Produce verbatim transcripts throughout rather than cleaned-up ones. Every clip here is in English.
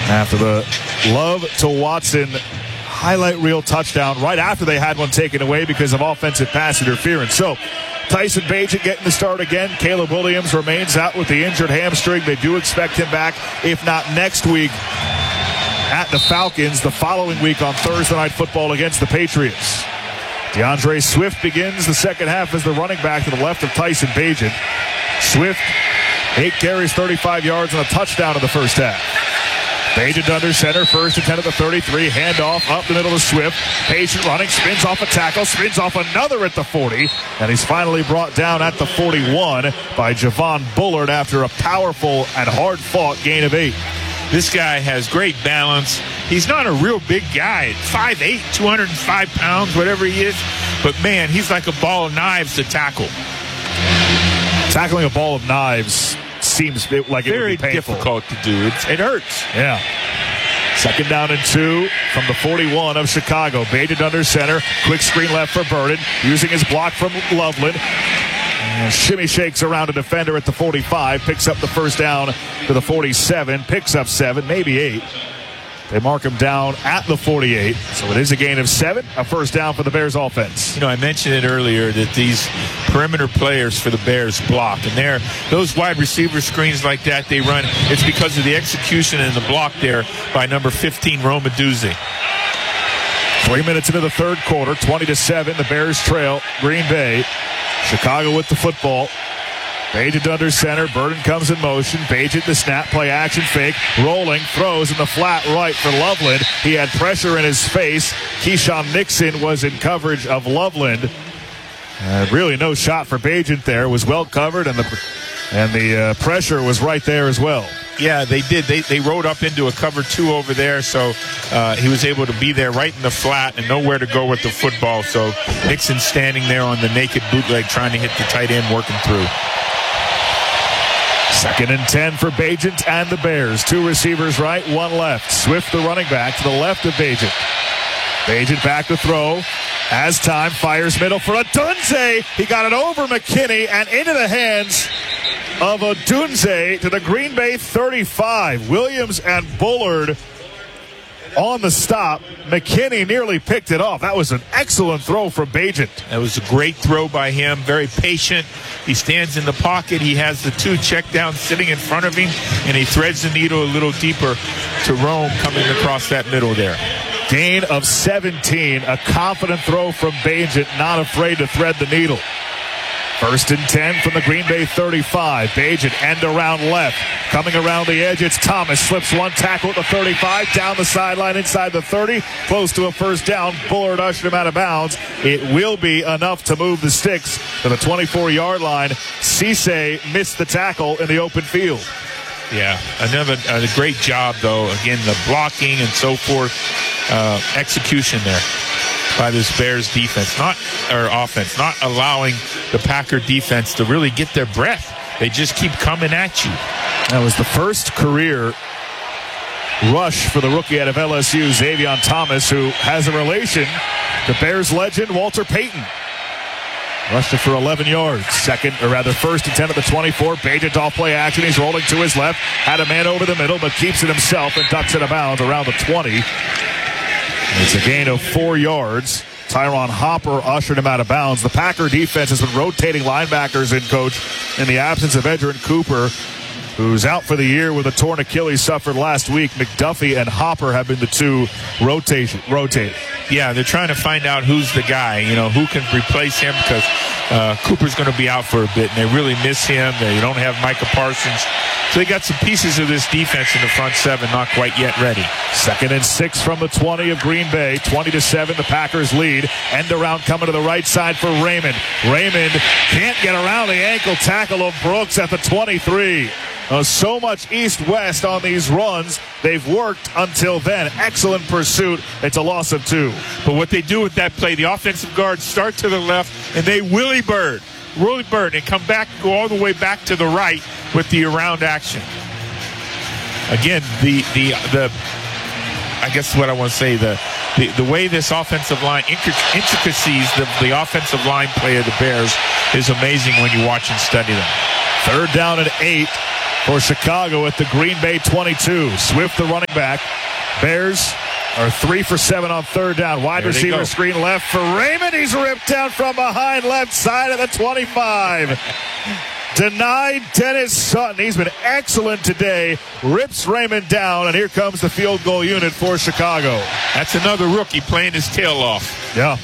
after the Love to Watson highlight reel touchdown right after they had one taken away because of offensive pass interference. So Tyson Bagent getting the start again. Caleb Williams remains out with the injured hamstring. They do expect him back, if not next week, at the Falcons, the following week on Thursday Night Football against the Patriots. DeAndre Swift begins the second half as the running back to the left of Tyson Bagent. Swift, eight carries, thirty-five yards, and a touchdown in the first half. Bagent under center, first and ten at the thirty-three, handoff up the middle to Swift. Patient running, spins off a tackle, spins off another at the forty, and he's finally brought down at the forty-one by Javon Bullard after a powerful and hard-fought gain of eight. This guy has great balance. He's not a real big guy, five eight, two hundred five pounds, whatever he is, but man, he's like a ball of knives to tackle. Tackling a ball of knives seems like it very would be painful. Difficult to do. It's, it hurts. Yeah. Second down and two from the forty-one of Chicago. Bagent under center. Quick screen left for Burden. Using his block from Loveland. And shimmy shakes around a defender at the forty-five. Picks up the first down to the forty-seven. Picks up seven, maybe eight. They mark him down at the forty-eight. So it is a gain of seven, a first down for the Bears offense. You know, I mentioned it earlier that these perimeter players for the Bears block. And they're, those wide receiver screens like that they run, it's because of the execution and the block there by number fifteen, Roma Duzzi. Three minutes into the third quarter, twenty to seven. The Bears trail Green Bay. Chicago with the football. Bagent under center. Burden comes in motion. Bagent the snap, play action fake. Rolling, throws in the flat right for Loveland. He had pressure in his face. Keyshawn Nixon was in coverage of Loveland. Uh, really no shot for Bagent there. It was well covered, and the and the uh, pressure was right there as well. Yeah, they did. They they rode up into a cover two over there, so uh, he was able to be there right in the flat and nowhere to go with the football. So Nixon standing there on the naked bootleg trying to hit the tight end, working through. Second and ten for Bagent and the Bears. Two receivers right, one left. Swift, the running back, to the left of Bagent. Bagent back to throw. As time, fires middle for Odunze. He got it over McKinney and into the hands of Odunze to the Green Bay thirty-five. Williams and Bullard on the stop. McKinney nearly picked it off. That was an excellent throw from Bagent. That was a great throw by him. Very patient. He stands in the pocket. He has the two check down sitting in front of him, and he threads the needle a little deeper to Rome coming across that middle there. Gain of seventeen. A confident throw from Bagent, not afraid to thread the needle. First and ten from the Green Bay thirty-five. Bagent end around left. Coming around the edge, it's Thomas. Slips one tackle at the thirty-five. Down the sideline inside the thirty. Close to a first down. Bullard ushered him out of bounds. It will be enough to move the sticks to the twenty-four-yard line. Cisse missed the tackle in the open field. Yeah, another a great job, though. Again, the blocking and so forth. Uh, execution there by this Bears defense, not or offense, not allowing the Packer defense to really get their breath. They just keep coming at you. That was the first career rush for the rookie out of L S U, Xavion Thomas, who has a relation to Bears legend Walter Payton. Rushed it for eleven yards. Second, or rather first and ten at the twenty-four. Bagent off play action. He's rolling to his left. Had a man over the middle, but keeps it himself and ducks it out of bounds around the twenty. It's a gain of four yards. Tyron Hopper ushered him out of bounds. The Packer defense has been rotating linebackers in, Coach, in the absence of Edgerrin Cooper, who's out for the year with a torn Achilles suffered last week. McDuffie and Hopper have been the two rotation rotating. Yeah, they're trying to find out who's the guy, you know, who can replace him, because uh, Cooper's going to be out for a bit, and they really miss him. They don't have Micah Parsons. So they got some pieces of this defense in the front seven, not quite yet ready. Second and six from the twenty of Green Bay. twenty to seven, the Packers lead. End around coming to the right side for Raymond. Raymond can't get around the ankle tackle of Brooks at the twenty-three. Uh, so much east-west on these runs. They've worked until then. Excellent pursuit. It's a loss of two. But what they do with that play, the offensive guards start to the left, and they Willie Bird. Willie Bird, and come back, go all the way back to the right with the around action. Again, the the the I guess what I want to say, the the, the way this offensive line, intricacies, the, the offensive line play of the Bears is amazing when you watch and study them. Third down and eight for Chicago at the Green Bay twenty-two. Swift, the running back. Bears are three for seven on third down. Wide There they receiver go. screen left for Raymond. He's ripped down from behind, left side of the twenty-five. Denied Dennis Sutton. He's been excellent today. Rips Raymond down, and here comes the field goal unit for Chicago. That's another rookie playing his tail off. Yeah.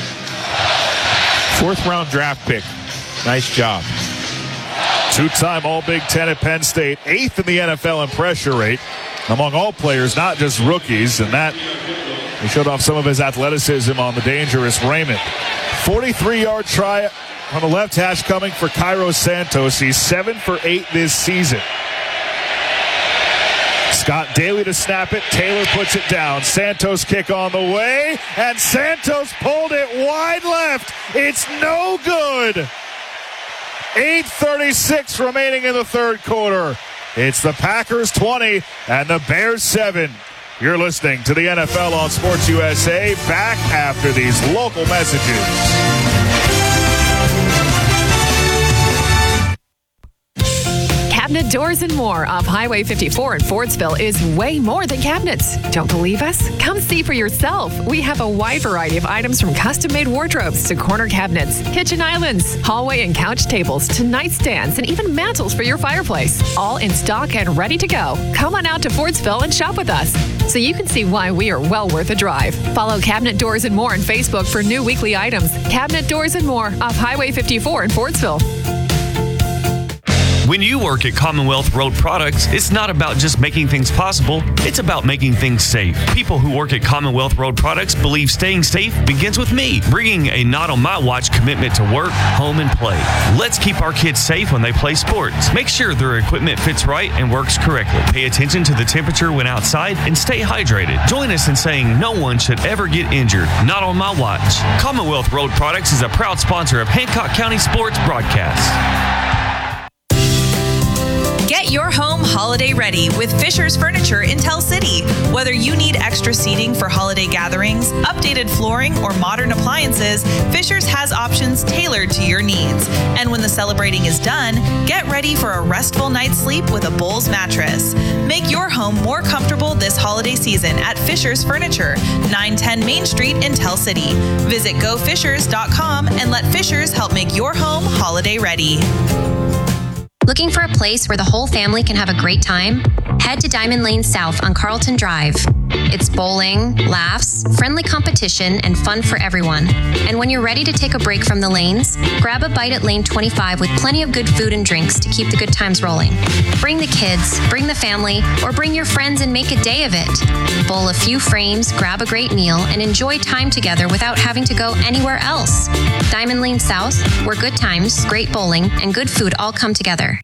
Fourth round draft pick. Nice job. Two-time All-Big Ten at Penn State. Eighth in the N F L in pressure rate among all players, not just rookies. And that, he showed off some of his athleticism on the dangerous Raymond. forty-three-yard try on the left hash coming for Cairo Santos. He's seven for eight this season. Scott Daly to snap it. Taylor puts it down. Santos kick on the way. And Santos pulled it wide left. It's no good. eight thirty-six remaining in the third quarter. It's the Packers twenty and the Bears seven. You're listening to the N F L on Sports U S A. Back after these local messages. Cabinet Doors and More off Highway fifty-four in Fordsville is way more than cabinets. Don't believe us? Come see for yourself. We have a wide variety of items from custom-made wardrobes to corner cabinets, kitchen islands, hallway and couch tables to nightstands and even mantles for your fireplace. All in stock and ready to go. Come on out to Fordsville and shop with us so you can see why we are well worth a drive. Follow Cabinet Doors and More on Facebook for new weekly items. Cabinet Doors and More off Highway fifty-four in Fordsville. When you work at Commonwealth Road Products, it's not about just making things possible, it's about making things safe. People who work at Commonwealth Road Products believe staying safe begins with me, bringing a not on my watch commitment to work, home, and play. Let's keep our kids safe when they play sports. Make sure their equipment fits right and works correctly. Pay attention to the temperature when outside and stay hydrated. Join us in saying no one should ever get injured. Not on my watch. Commonwealth Road Products is a proud sponsor of Hancock County Sports Broadcast. Get your home holiday ready with Fisher's Furniture in Tell City. Whether you need extra seating for holiday gatherings, updated flooring, or modern appliances, Fisher's has options tailored to your needs. And when the celebrating is done, get ready for a restful night's sleep with a Bowls mattress. Make your home more comfortable this holiday season at Fisher's Furniture, nine ten Main Street in Tell City. Visit go fishers dot com and let Fisher's help make your home holiday ready. Looking for a place where the whole family can have a great time? Head to Diamond Lane South on Carlton Drive. It's bowling, laughs, friendly competition, and fun for everyone. And when you're ready to take a break from the lanes, grab a bite at Lane twenty-five with plenty of good food and drinks to keep the good times rolling. Bring the kids, bring the family, or bring your friends and make a day of it. Bowl a few frames, grab a great meal, and enjoy time together without having to go anywhere else. Diamond Lane South, where good times, great bowling, and good food all come together.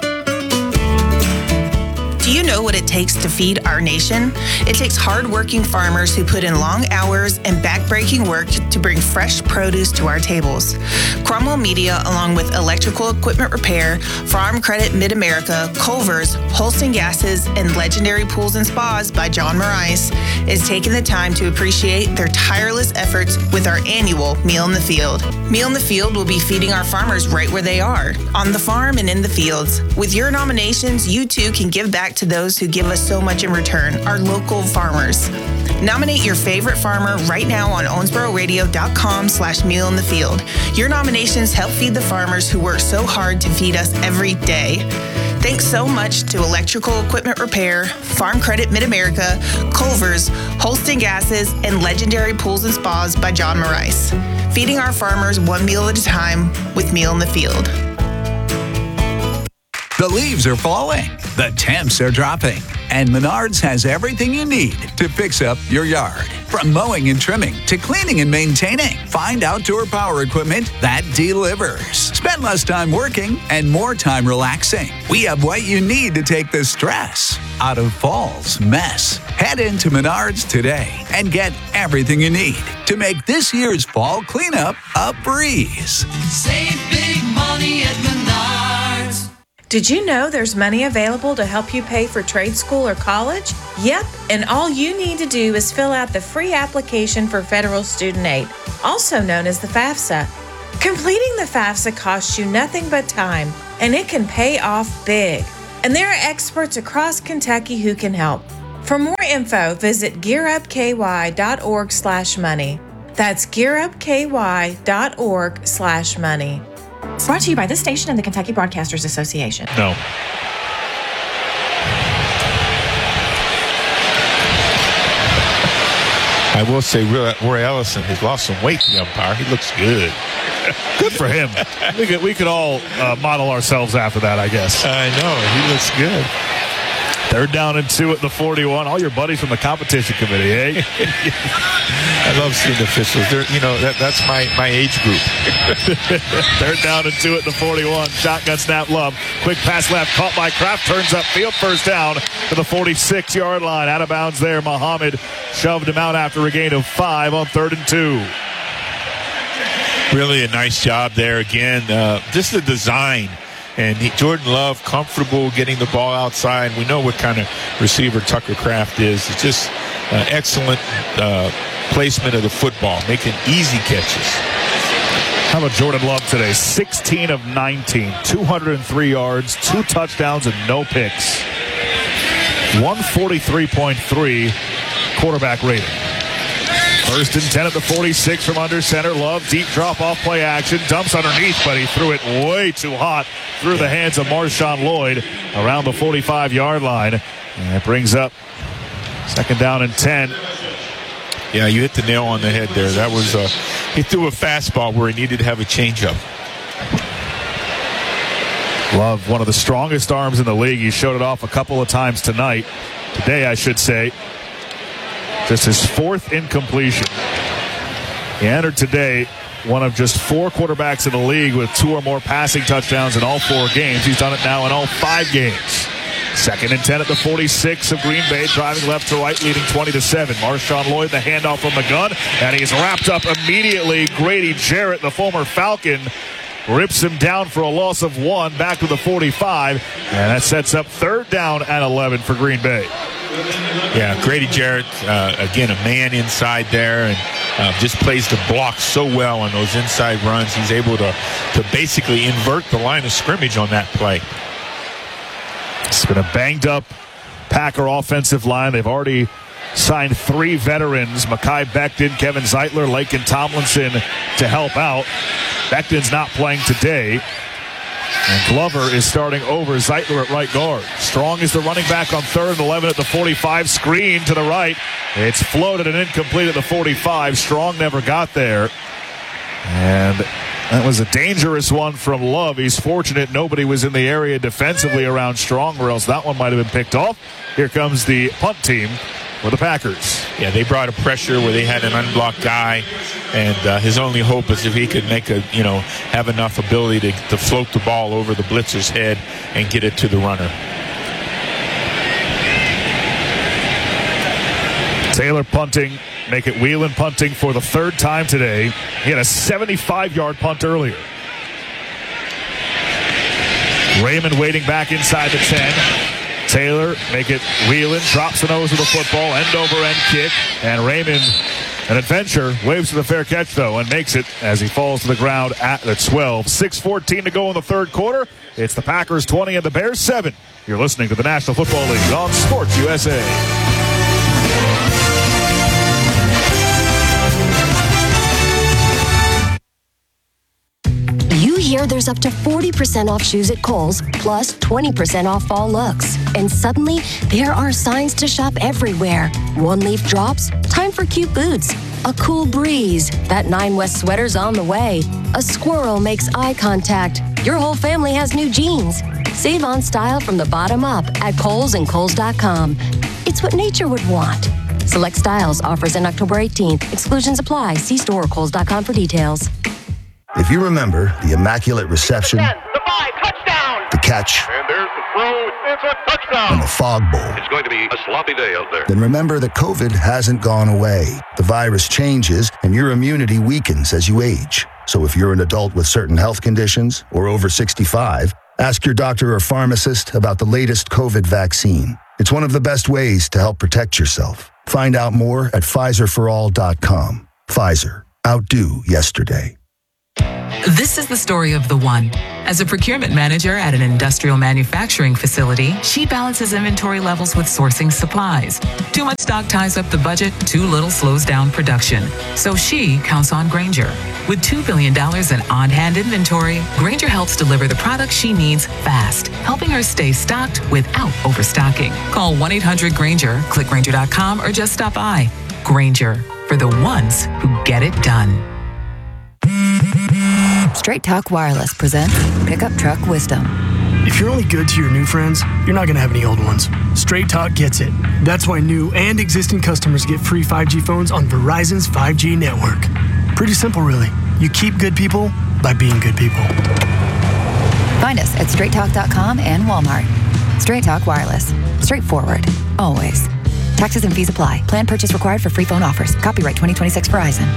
Do you know what it takes to feed our nation? It takes hard-working farmers who put in long hours and back-breaking work to bring fresh produce to our tables. Cromwell Media, along with Electrical Equipment Repair, Farm Credit Mid-America, Culver's, Holston Gases, and Legendary Pools and Spas by John Morais, is taking the time to appreciate their tireless efforts with our annual Meal in the Field. Meal in the Field will be feeding our farmers right where they are, on the farm and in the fields. With your nominations, you too can give back to those who give us so much in return, our local farmers. Nominate your favorite farmer right now on owensboro radio dot com slash meal in the field. Your nominations help feed the farmers who work so hard to feed us every day. Thanks so much to Electrical Equipment Repair, Farm Credit Mid-America, Culver's, Holston Gases, and Legendary Pools and Spas by John Morais. Feeding our farmers one meal at a time with Meal in the Field. The leaves are falling, the temps are dropping, and Menards has everything you need to fix up your yard. From mowing and trimming to cleaning and maintaining, find outdoor power equipment that delivers. Spend less time working and more time relaxing. We have what you need to take the stress out of fall's mess. Head into Menards today and get everything you need to make this year's fall cleanup a breeze. Save big money at Menards. Did you know there's money available to help you pay for trade school or college? Yep, and all you need to do is fill out the free application for federal student aid, also known as the FAFSA. Completing the FAFSA costs you nothing but time, and it can pay off big. And there are experts across Kentucky who can help. For more info, visit gearupky.org slash money. That's gearupky.org slash money. Brought to you by this station and the Kentucky Broadcasters Association. No. I will say, Roy Ellison has lost some weight, the umpire. He looks good. Good for him. We could, we could all uh, model ourselves after that, I guess. I know. He looks good. Third down and two at the forty-one. All your buddies from the competition committee, eh? I love seeing officials. They're, you know, that, that's my, my age group. Third down and two at the forty-one. Shotgun snap, Love. Quick pass left, caught by Kraft. Turns up field, first down to the forty-six-yard line. Out of bounds there. Muhammad shoved him out after a gain of five on third and two. Really a nice job there again. Uh, just the design. And he, Jordan Love comfortable getting the ball outside. We know what kind of receiver Tucker Kraft is. It's just uh, excellent uh, placement of the football, making easy catches. How about Jordan Love today? sixteen of nineteen, two hundred three yards, two touchdowns, and no picks. one forty-three point three quarterback rating. First and ten at the forty-six from under center. Love, deep drop-off play action. Dumps underneath, but he threw it way too hot through the hands of Marshawn Lloyd around the forty-five-yard line. And that brings up second down and ten. Yeah, you hit the nail on the head there. That was uh, he threw a fastball where he needed to have a changeup. Love, one of the strongest arms in the league. He showed it off a couple of times tonight. Today, I should say. Just his fourth incompletion. He entered today one of just four quarterbacks in the league with two or more passing touchdowns in all four games. He's done it now in all five games. Second and ten at the forty-six of Green Bay, driving left to right, leading twenty to seven. Marshawn Lloyd, the handoff from the gun, and he's wrapped up immediately. Grady Jarrett, the former Falcon, rips him down for a loss of one, back to the forty-five, and that sets up third down and eleven for Green Bay. Yeah, Grady Jarrett, uh, again, a man inside there, and uh, just plays the block so well on those inside runs. He's able to, to basically invert the line of scrimmage on that play. It's been a banged-up Packer offensive line. They've already signed three veterans, Mekhi Becton, Kevin Zeitler, Laken Tomlinson, to help out. Becton's not playing today. And Glover is starting over Zeitler at right guard. Strong is the running back on third and eleven at the forty-five. Screen to the right. It's floated and incomplete at the forty-five. Strong never got there. And that was a dangerous one from Love. He's fortunate nobody was in the area defensively around Strong, or else that one might have been picked off. Here comes the punt team for the Packers. Yeah, they brought a pressure where they had an unblocked guy, and uh, his only hope is if he could make a, you know, have enough ability to, to float the ball over the blitzer's head and get it to the runner. Taylor punting, make it Whelan punting for the third time today. He had a seventy-five-yard punt earlier. Raymond waiting back inside the ten. Taylor, make it Whelan, drops the nose of the football, end-over-end kick, and Raymond, an adventure, waves to the fair catch, though, and makes it as he falls to the ground at the twelve. six fourteen to go in the third quarter. It's the Packers twenty and the Bears seven. You're listening to the National Football League on Sports U S A. You hear there's up to forty percent off shoes at Kohl's, plus twenty percent off fall looks. And suddenly, there are signs to shop everywhere. One leaf drops, time for cute boots. A cool breeze, that Nine West sweater's on the way. A squirrel makes eye contact. Your whole family has new jeans. Save on style from the bottom up at Kohl's and Kohl's dot com. It's what nature would want. Select styles, offers in October eighteenth. Exclusions apply. See store or Kohl's dot com for details. If you remember the Immaculate Reception, ten, the five, touchdown! The catch, and there's the throw, it's a touchdown! And the Fog Bowl, it's going to be a sloppy day out there. Then remember that COVID hasn't gone away. The virus changes, and your immunity weakens as you age. So if you're an adult with certain health conditions or over sixty-five, ask your doctor or pharmacist about the latest COVID vaccine. It's one of the best ways to help protect yourself. Find out more at Pfizer for all dot com. Pfizer. Outdo yesterday. This is the story of the one. As a procurement manager at an industrial manufacturing facility, she balances inventory levels with sourcing supplies. Too much stock ties up the budget, too little slows down production. So she counts on Grainger. With two billion dollars in on-hand inventory, Grainger helps deliver the products she needs fast, helping her stay stocked without overstocking. Call one eight hundred Grainger, click Grainger dot com, or just stop by. Grainger, for the ones who get it done. Straight Talk Wireless presents Pickup Truck Wisdom. If you're only good to your new friends, you're not going to have any old ones. Straight Talk gets it. That's why new and existing customers get free five G phones on Verizon's five G network. Pretty simple, really. You keep good people by being good people. Find us at straight talk dot com and Walmart. Straight Talk Wireless. Straightforward. Always. Taxes and fees apply. Plan purchase required for free phone offers. Copyright twenty twenty-six Verizon.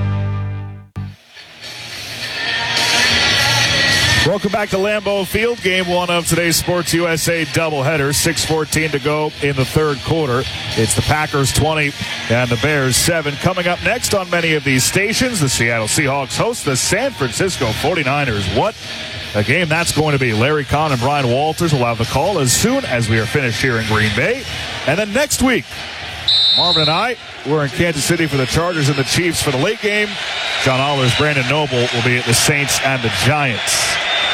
Welcome back to Lambeau Field, game one of today's Sports U S A doubleheader. six fourteen to go in the third quarter. It's the Packers twenty and the Bears seven. Coming up next on many of these stations, the Seattle Seahawks host the San Francisco forty-niners. What a game that's going to be. Larry Kahn and Brian Walters will have the call as soon as we are finished here in Green Bay. And then next week, Marvin and I, we're in Kansas City for the Chargers and the Chiefs for the late game. John Allers, Brandon Noble will be at the Saints and the Giants.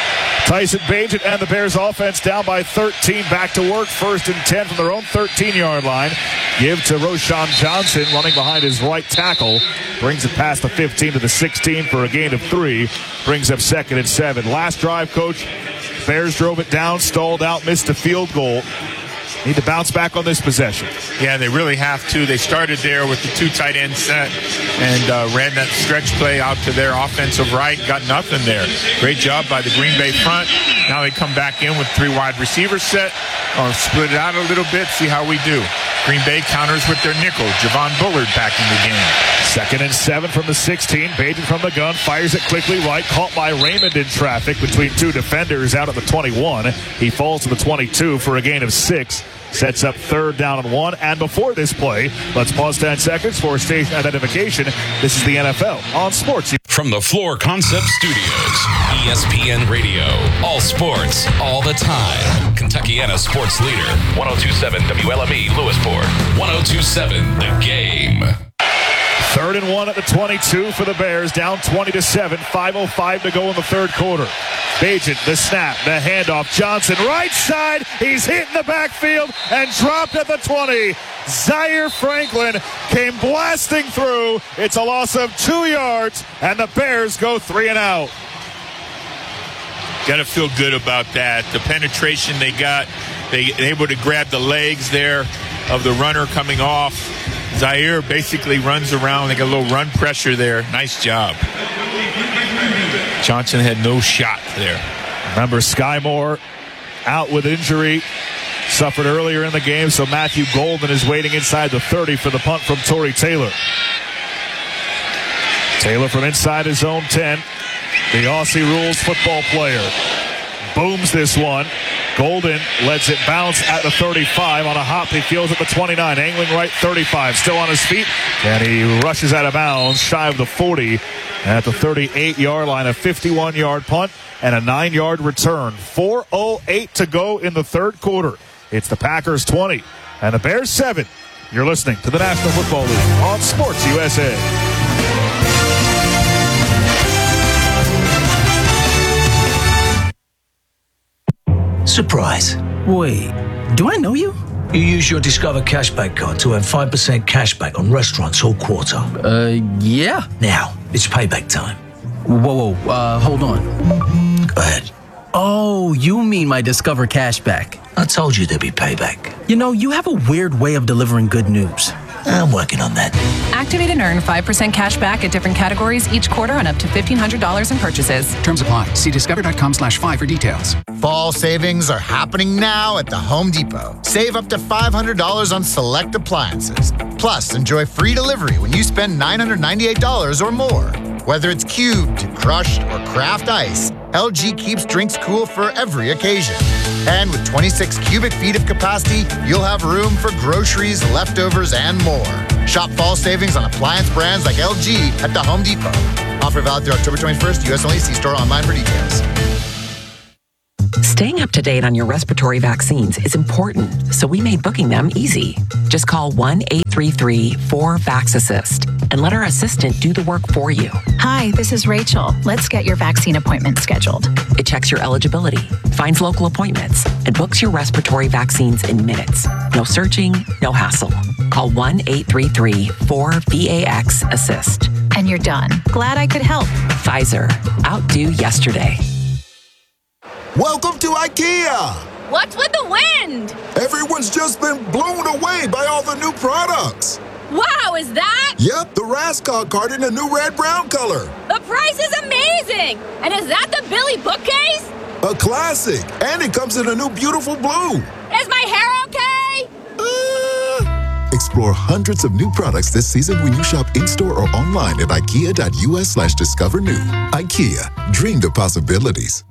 Tyson Bagent and the Bears offense down by thirteen. Back to work. First and ten from their own thirteen-yard line. Give to Roschon Johnson running behind his right tackle. Brings it past the fifteen to the sixteen for a gain of three. Brings up second and seven. Last drive, Coach. Bears drove it down, stalled out, missed a field goal. Need to bounce back on this possession. Yeah, they really have to. They started there with the two tight end set and uh, ran that stretch play out to their offensive right. Got nothing there. Great job by the Green Bay front. Now they come back in with three wide receiver set. Or split it out a little bit, see how we do. Green Bay counters with their nickel. Javon Bullard back in the game. Second and seven from the sixteen. Bagent from the gun. Fires it quickly right. Caught by Raymond in traffic between two defenders out at the twenty-one. He falls to the twenty-two for a gain of six. Sets up third down and one. And before this play, let's pause ten seconds for station identification. This is the N F L on Sports. From the Floor Concept Studios, E S P N Radio. All sports, all the time. Kentuckiana sports leader. one oh two point seven W L M E Lewisport. one oh two point seven The Game. Third and one at the twenty-two for the Bears. Down twenty to seven. five oh five to go in the third quarter. Bagent, the snap, the handoff. Johnson, right side. He's hit in the backfield and dropped at the twenty. Zaire Franklin came blasting through. It's a loss of two yards, and the Bears go three and out. Got to feel good about that. The penetration they got, they able to grab the legs there of the runner coming off. Zaire basically runs around. They got a little run pressure there. Nice job. Johnson had no shot there. Remember, Sky Moore out with injury. Suffered earlier in the game, so Matthew Golden is waiting inside the thirty for the punt from Tory Taylor. Taylor from inside his own ten. The Aussie Rules football player booms this one. Golden lets it bounce at the thirty-five. On a hop, he feels at the twenty-nine. Angling right, thirty-five. Still on his feet. And he rushes out of bounds, shy of the forty. At the thirty-eight-yard line, a fifty-one-yard punt and a nine-yard return. four oh eight to go in the third quarter. It's the Packers twenty and the Bears seven. You're listening to the National Football League on Sports U S A. Surprise. Wait, do I know you? You use your Discover Cashback card to earn five percent cashback on restaurants all quarter. Uh, yeah. Now, it's payback time. Whoa, whoa, uh, hold on. Go ahead. Oh, you mean my Discover Cashback. I told you there'd be payback. You know, you have a weird way of delivering good news. I'm working on that. Activate and earn five percent cash back at different categories each quarter on up to fifteen hundred dollars in purchases. Terms apply. See discover.com slash five for details. Fall savings are happening now at the Home Depot. Save up to five hundred dollars on select appliances. Plus, enjoy free delivery when you spend nine hundred ninety-eight dollars or more. Whether it's cubed, crushed, or craft ice, L G keeps drinks cool for every occasion. And with twenty-six cubic feet of capacity, you'll have room for groceries, leftovers, and more. Shop fall savings on appliance brands like L G at the Home Depot. Offer valid through October twenty-first. U S only. See store online for details. Staying up to date on your respiratory vaccines is important, so we made booking them easy. Just call one eight three three four VAX-ASSIST and let our assistant do the work for you. Hi, this is Rachel. Let's get your vaccine appointment scheduled. It checks your eligibility, finds local appointments, and books your respiratory vaccines in minutes. No searching, no hassle. Call one eight three three four VAX-ASSIST. And you're done. Glad I could help. Pfizer. Outdo yesterday. Welcome to IKEA! What's with the wind? Everyone's just been blown away by all the new products. Wow, is that? Yep, the Rascog card in a new red-brown color. The price is amazing! And is that the Billy bookcase? A classic, and it comes in a new beautiful blue. Is my hair okay? Uh... Explore hundreds of new products this season when you shop in-store or online at ikea.us slash discover new. IKEA, dream the possibilities.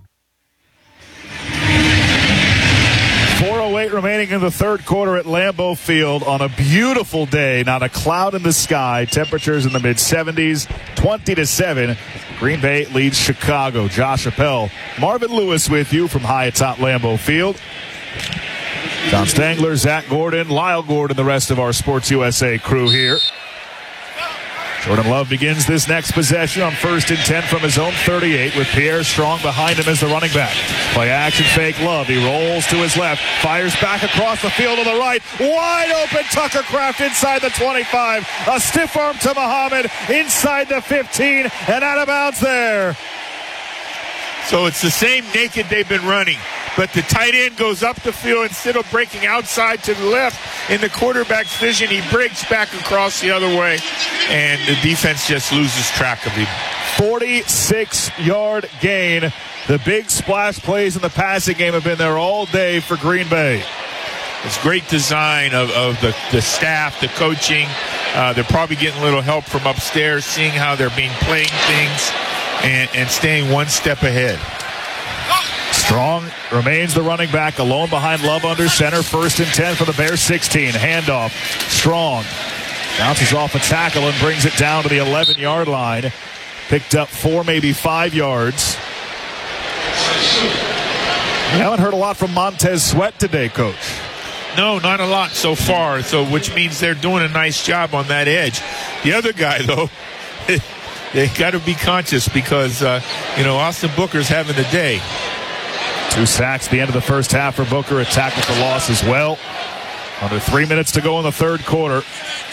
four oh eight remaining in the third quarter at Lambeau Field on a beautiful day. Not a cloud in the sky. Temperatures in the mid seventies. twenty to seven. Green Bay leads Chicago. Josh Appel, Marvin Lewis with you from high atop Lambeau Field. Tom Stangler, Zach Gordon, Lyle Gordon, the rest of our Sports U S A crew here. Jordan Love begins this next possession on first and ten from his own thirty-eight with Pierre Strong behind him as the running back. Play action fake Love. He rolls to his left, fires back across the field to the right. Wide open Tucker Kraft inside the twenty-five. A stiff arm to Muhammad inside the fifteen and out of bounds there. So it's the same naked they've been running. But the tight end goes up the field instead of breaking outside to the left. In the quarterback's vision, he breaks back across the other way, and the defense just loses track of him. forty-six-yard gain. The big splash plays in the passing game have been there all day for Green Bay. It's great design of, of the, the staff, the coaching. Uh, they're probably getting a little help from upstairs, seeing how they're being playing things and, and staying one step ahead. Strong remains the running back, alone behind Love under center. First and ten for the Bears sixteen. Handoff. Strong bounces off a tackle and brings it down to the eleven-yard line. Picked up four, maybe five yards. We haven't heard a lot from Montez Sweat today, Coach. No, not a lot so far, so which means they're doing a nice job on that edge. The other guy, though, they got to be conscious because, uh, you know, Austin Booker's having a day. Two sacks at the end of the first half for Booker. A tackle for loss as well. Under three minutes to go in the third quarter.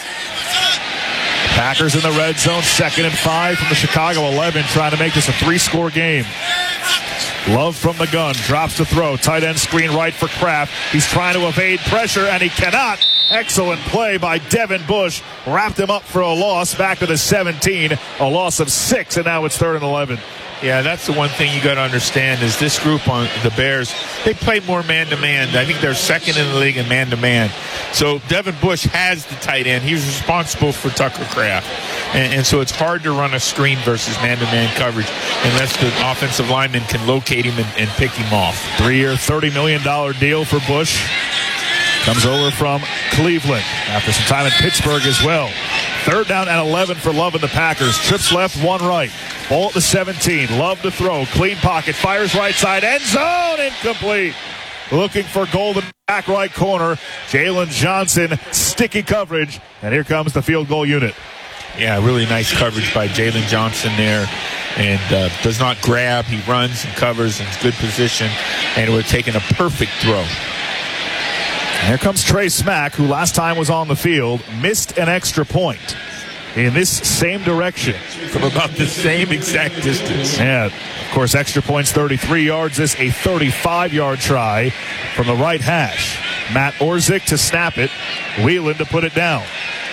Packers in the red zone. Second and five from the Chicago eleven. Trying to make this a three-score game. Love from the gun. Drops to throw. Tight end screen right for Kraft. He's trying to evade pressure, and he cannot. Excellent play by Devin Bush. Wrapped him up for a loss. Back to the seventeen. A loss of six, and now it's third and eleven. Yeah, that's the one thing you got to understand is this group on the Bears, they play more man-to-man. I think they're second in the league in man-to-man. So Devin Bush has the tight end. He's responsible for Tucker Kraft. And, and so it's hard to run a screen versus man-to-man coverage unless the offensive lineman can locate him and, and pick him off. Three-year, thirty million dollars deal for Bush. Comes over from Cleveland after some time in Pittsburgh as well. Third down and eleven for Love and the Packers. Trips left, one right. Ball at the seventeen. Love to throw. Clean pocket. Fires right side. End zone. Incomplete. Looking for Golden back right corner. Jalen Johnson. Sticky coverage. And here comes the field goal unit. Yeah, really nice coverage by Jalen Johnson there. And uh, does not grab. He runs and covers in good position. And it would have taken a perfect throw. And here comes Trey Smack, who last time was on the field, missed an extra point in this same direction. From about the same exact distance. Yeah, of course, extra points, thirty-three yards. This a thirty-five-yard try from the right hash. Matt Orzik to snap it. Whelan to put it down.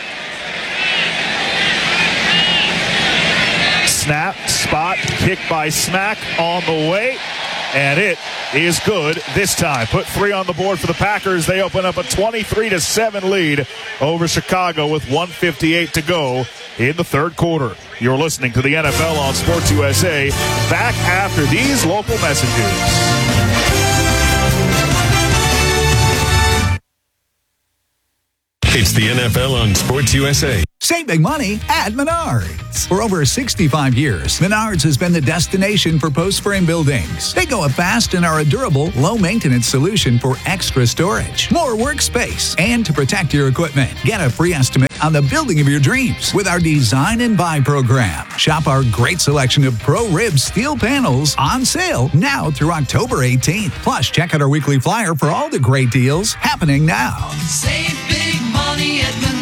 Snap, spot, kick by Smack on the way. And it is good this time. Put three on the board for the Packers. They open up a twenty-three to seven lead over Chicago with one fifty-eight to go in the third quarter. You're listening to the N F L on Sports U S A. Back after these local messages. It's the N F L on Sports U S A. Save big money at Menards. For over sixty-five years, Menards has been the destination for post-frame buildings. They go up fast and are a durable, low-maintenance solution for extra storage, more workspace, and to protect your equipment. Get a free estimate on the building of your dreams with our Design and Buy program. Shop our great selection of Pro Rib steel panels on sale now through October eighteenth. Plus, check out our weekly flyer for all the great deals happening now. Save big money at Menards.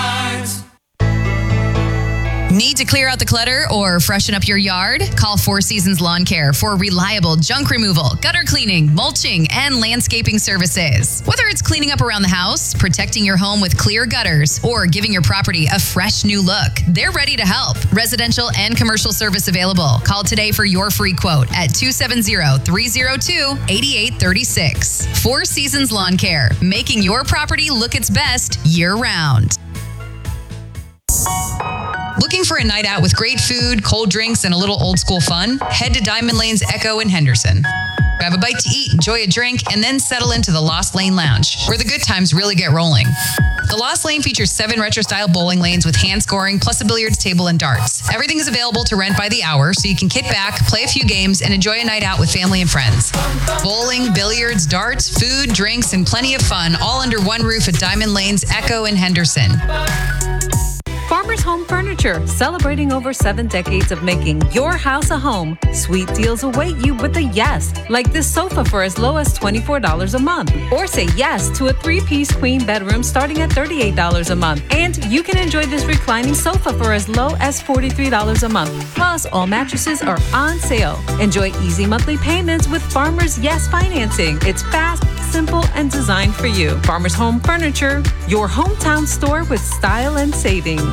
Need to clear out the clutter or freshen up your yard? Call Four Seasons Lawn Care for reliable junk removal, gutter cleaning, mulching, and landscaping services. Whether it's cleaning up around the house, protecting your home with clear gutters, or giving your property a fresh new look, they're ready to help. Residential and commercial service available. Call today for your free quote at two seven zero, three zero two, eight eight three six. Four Seasons Lawn Care, making your property look its best year-round. Looking for a night out with great food, cold drinks, and a little old school fun? Head to Diamond Lane's Echo in Henderson. Grab a bite to eat, enjoy a drink, and then settle into the Lost Lane Lounge, where the good times really get rolling. The Lost Lane features seven retro-style bowling lanes with hand scoring, plus a billiards table and darts. Everything is available to rent by the hour, so you can kick back, play a few games, and enjoy a night out with family and friends. Bowling, billiards, darts, food, drinks, and plenty of fun, all under one roof at Diamond Lane's Echo in Henderson. Farmers Home Furniture, celebrating over seven decades of making your house a home. Sweet deals await you with a yes, like this sofa for as low as twenty-four dollars a month. Or say yes to a three-piece queen bedroom starting at thirty-eight dollars a month. And you can enjoy this reclining sofa for as low as forty-three dollars a month. Plus, all mattresses are on sale. Enjoy easy monthly payments with Farmers Yes Financing. It's fast, simple, and designed for you. Farmers Home Furniture, your hometown store with style and savings.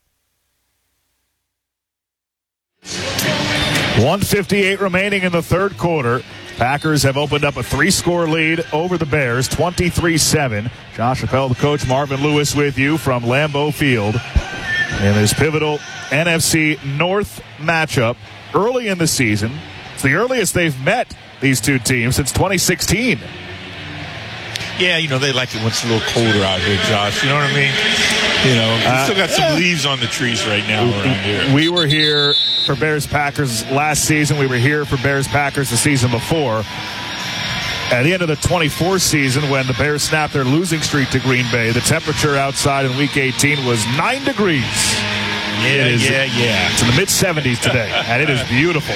one fifty-eight remaining in the third quarter. Packers have opened up a three-score lead over the Bears, twenty-three seven. Josh Appel, the coach, Marvin Lewis with you from Lambeau Field in this pivotal N F C North matchup early in the season. It's the earliest they've met, these two teams, since twenty sixteen. Yeah, you know, they like it when it's a little colder out here, Josh. You know what I mean? You know, we uh, still got some yeah. leaves on the trees right now around here. We were here for Bears-Packers last season. We were here for Bears-Packers the season before. At the end of the twenty-four season, when the Bears snapped their losing streak to Green Bay, the temperature outside in Week eighteen was nine degrees. Yeah, it is, yeah, yeah. It's in the mid seventies today, and it is beautiful.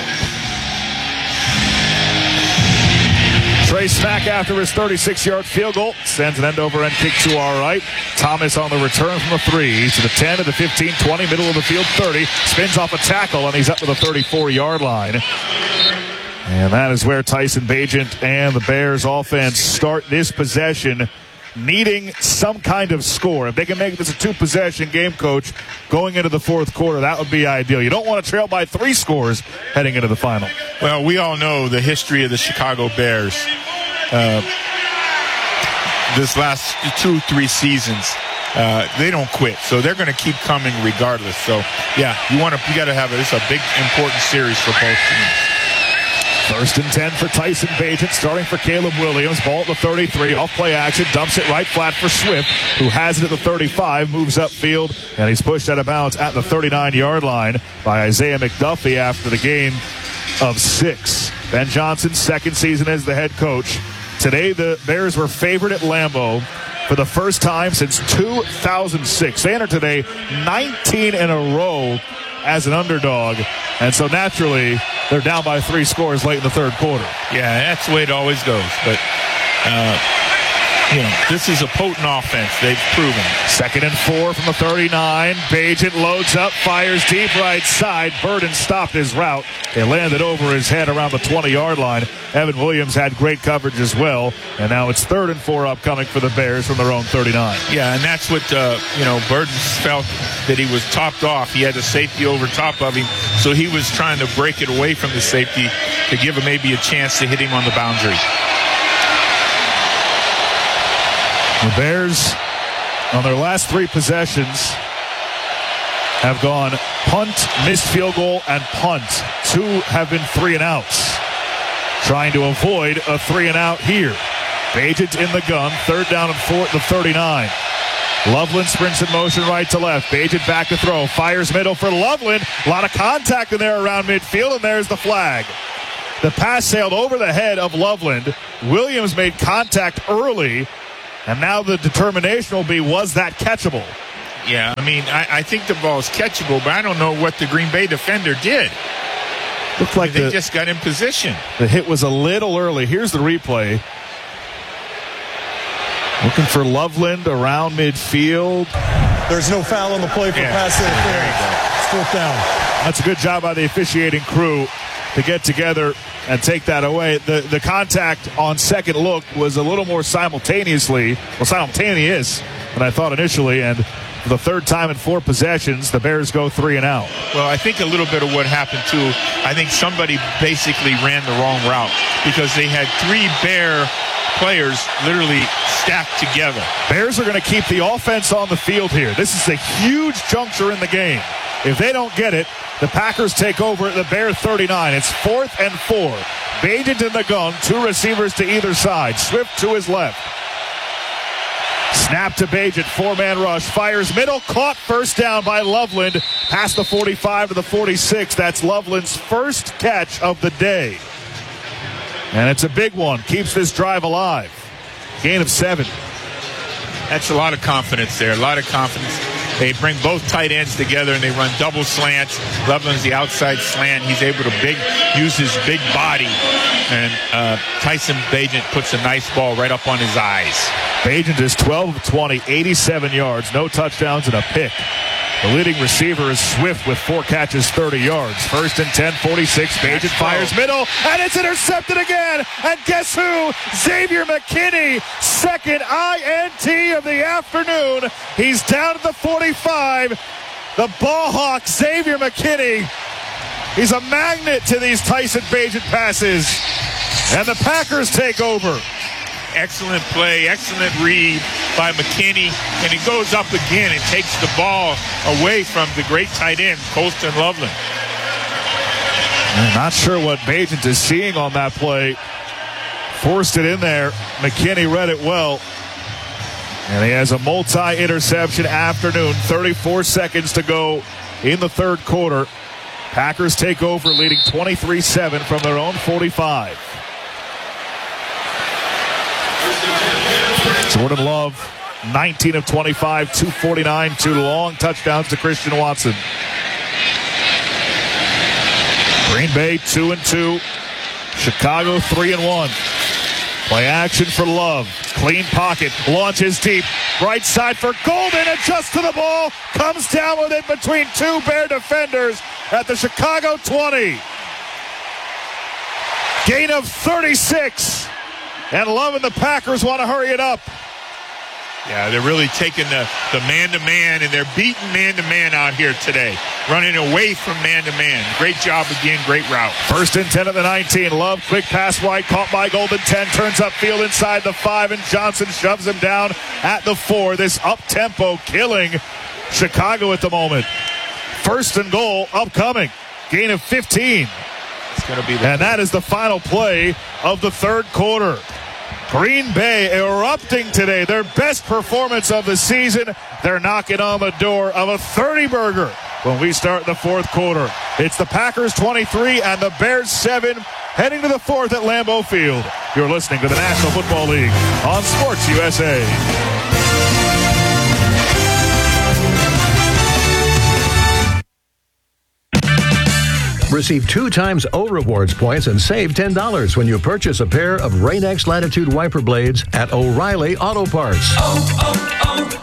Trey Smack, after his thirty-six-yard field goal, sends an end-over-end kick to our right. Thomas on the return from the three to the ten, to the fifteen, twenty, middle of the field, thirty. Spins off a tackle, and he's up to the thirty-four-yard line. And that is where Tyson Bagent and the Bears offense start this possession, needing some kind of score. If they can make this a two-possession game, Coach, going into the fourth quarter, that would be ideal. You don't want to trail by three scores heading into the final. Well, we all know the history of the Chicago Bears. Uh, this last two, three seasons, uh, they don't quit, so they're going to keep coming regardless. So, yeah, you want to, you got to have it. It's a big, important series for both teams. First and ten for Tyson Bagent, starting for Caleb Williams. Ball at the thirty-three, off play action, dumps it right flat for Swift, who has it at the thirty-five, moves upfield, and he's pushed out of bounds at the thirty-nine-yard line by Isaiah McDuffie after the gain of six. Ben Johnson's second season as the head coach. Today, the Bears were favored at Lambeau for the first time since two thousand six. They entered today nineteen in a row as an underdog, and so naturally they're down by three scores late in the third quarter. Yeah, that's the way it always goes. But uh, you know, this is a potent offense. They've proven. Second and four from the thirty-nine. Bagent loads up, fires deep right side. Burden stopped his route. It landed over his head around the twenty-yard line. Evan Williams had great coverage as well. And now it's third and four upcoming for the Bears from their own thirty-nine. Yeah, and that's what, uh, you know, Burden felt that he was topped off. He had a safety over top of him, so he was trying to break it away from the safety to give him maybe a chance to hit him on the boundary. The Bears, on their last three possessions, have gone punt, missed field goal, and punt. Two have been three and outs. Trying to avoid a three and out here. Bagent in the gun, third down and four at the thirty-nine. Loveland sprints in motion right to left. Bagent back to throw. Fires middle for Loveland. A lot of contact in there around midfield, and there's the flag. The pass sailed over the head of Loveland. Williams made contact early, and now the determination will be, was that catchable? Yeah, I mean, I, I think the ball is catchable, but I don't know what the Green Bay defender did. Looked like they the, just got in position. The hit was a little early. Here's the replay. Looking for Loveland around midfield. There's no foul on the play for yeah. pass interference. Fourth down. That's a good job by the officiating crew to get together and take that away. The the contact on second look was a little more simultaneously, well, simultaneous than I thought initially, and for the third time in four possessions, the Bears go three and out. Well, I think a little bit of what happened, too, I think somebody basically ran the wrong route because they had three Bear players literally stacked together. Bears are going to keep the offense on the field here. This is a huge juncture in the game. If they don't get it, the Packers take over at the Bear thirty-nine. It's fourth and four. Bagent in the gun, two receivers to either side. Swift to his left. Snap to Bagent, four-man rush, fires middle, caught first down by Loveland, past the forty-five to the forty-six. That's Loveland's first catch of the day. And it's a big one, keeps this drive alive. Gain of seven. That's a lot of confidence there, a lot of confidence. They bring both tight ends together and they run double slants. Loveland's the outside slant. He's able to big use his big body. And uh, Tyson Bagent puts a nice ball right up on his eyes. Bagent is twelve of twenty, eighty-seven yards, no touchdowns and a pick. The leading receiver is Swift with four catches, thirty yards. First and ten, forty-six. Bagent fires middle, and it's intercepted again. And guess who? Xavier McKinney, second I N T of the afternoon. He's down at the forty-five. The ball hawk, Xavier McKinney. He's a magnet to these Tyson Bagent passes. And the Packers take over. Excellent play, excellent read by McKinney, and he goes up again and takes the ball away from the great tight end, Colston Loveland. I'm not sure what Bagent is seeing on that play. Forced it in there. McKinney read it well. And he has a multi-interception afternoon. thirty-four seconds to go in the third quarter. Packers take over, leading twenty-three seven from their own forty-five. Jordan Love, nineteen of twenty-five, two forty-nine, two long touchdowns to Christian Watson. Green Bay two and two, Chicago three and one. Play action for Love, clean pocket, launches deep, right side for Golden, adjusts to the ball, comes down with it between two Bear defenders at the Chicago twenty. Gain of thirty-six. And Love and the Packers want to hurry it up. Yeah, they're really taking the, the man-to-man, and they're beating man-to-man out here today. Running away from man-to-man. Great job again, great route. First and ten at the nineteen. Love, quick pass right, caught by Golden. ten, turns upfield inside the five, and Johnson shoves him down at the four. This up-tempo killing Chicago at the moment. First and goal upcoming. Gain of fifteen. It's going to be the and that is the final play of the third quarter. Green Bay erupting today. Their best performance of the season. They're knocking on the door of a thirty-burger when we start the fourth quarter. It's the Packers twenty-three and the Bears seven, heading to the fourth at Lambeau Field. You're listening to the National Football League on Sports U S A. Receive two times O Rewards points and save ten dollars when you purchase a pair of Rain-X Latitude wiper blades at O'Reilly Auto Parts. Oh,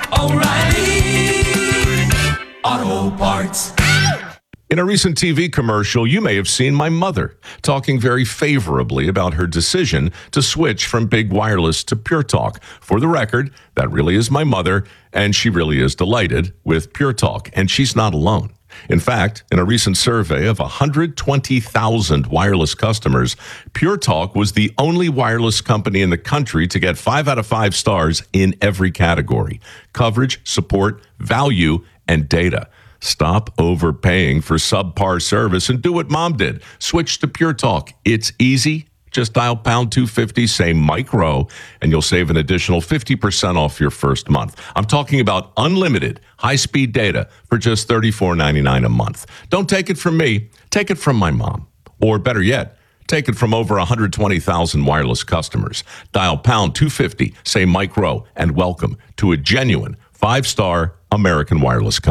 oh, oh, O'Reilly Auto Parts. In a recent T V commercial, you may have seen my mother talking very favorably about her decision to switch from Big Wireless to Pure Talk. For the record, that really is my mother, and she really is delighted with Pure Talk, and she's not alone. In fact, in a recent survey of one hundred twenty thousand wireless customers, Pure Talk was the only wireless company in the country to get five out of five stars in every category: coverage, support, value, and data. Stop overpaying for subpar service and do what Mom did. Switch to Pure Talk. It's easy, Just dial pound two fifty, say micro, and you'll save an additional fifty percent off your first month. I'm talking about unlimited high-speed data for just thirty-four ninety-nine a month. Don't take it from me. Take it from my mom. Or better yet, take it from over one hundred twenty thousand wireless customers. Dial pound two fifty, say micro, and welcome to a genuine five-star American wireless company.